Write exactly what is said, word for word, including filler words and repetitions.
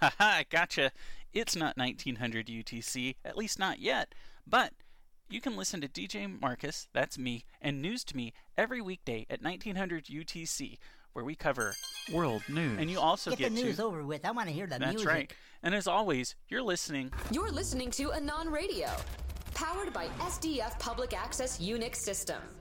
Haha, gotcha. It's not nineteen hundred U T C, at least not yet. But you can listen to D J Marcus, that's me, and News to Me every weekday at nineteen hundred U T C, where we cover world news. And you also get, get the news to... over with. I want to hear the that's music. That's right. And as always, you're listening... You're listening to Anon Radio, powered by S D F Public Access Unix System.